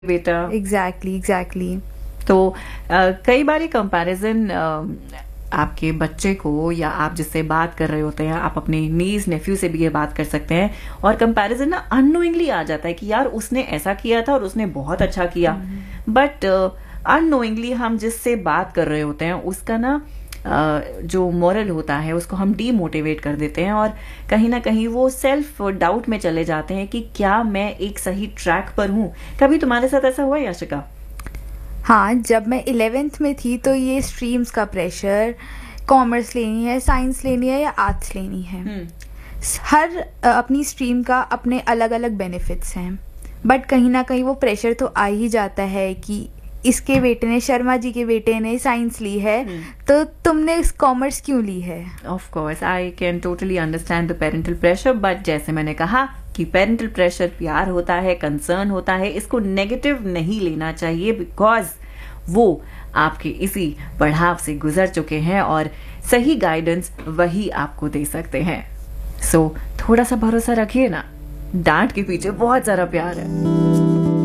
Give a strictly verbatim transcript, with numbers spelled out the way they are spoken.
बेटा। Exactly exactly. तो अ, कई बार ये कंपैरिजन आपके बच्चे को या आप जिससे बात कर रहे होते हैं, आप अपने नीज नेफ्यू से भी ये बात कर सकते हैं, और कंपैरिजन ना अननोइंगली आ जाता है कि यार उसने ऐसा किया था और उसने बहुत अच्छा किया, बट अननोइंगली हम जिससे बात कर रहे होते हैं उसका ना अ, जो मॉरल होता है उसको हम डीमोटिवेट कर देते हैं, और कहीं ना कहीं वो सेल्फ डाउट में चले जाते हैं कि क्या मैं एक सही ट्रैक पर हूं। कभी तुम्हारे साथ ऐसा हुआ याशिका? हाँ, जब मैं इलेवेंथ में थी तो ये स्ट्रीम्स का प्रेशर, कॉमर्स लेनी है, साइंस लेनी है या आर्ट्स लेनी है, हर अ, अपनी स्ट्रीम का अपने अलग अलग बेनिफिट्स हैं, बट कहीं ना कहीं वो प्रेशर तो आ ही जाता है कि इसके बेटे ने, शर्मा जी के बेटे ने साइंस ली है तो तुमने कॉमर्स क्यों ली है। Of course I can totally understand the parental pressure, but जैसे मैंने कहा कि पेरेंटल प्रेशर प्यार होता है, कंसर्न होता है, इसको नेगेटिव नहीं लेना चाहिए, बिकॉज वो आपके इसी पड़ाव से गुजर चुके हैं और सही गाइडेंस वही आपको दे सकते हैं। सो so, थोड़ा सा भरोसा रखिए ना, डांट के पीछे बहुत सारा प्यार है।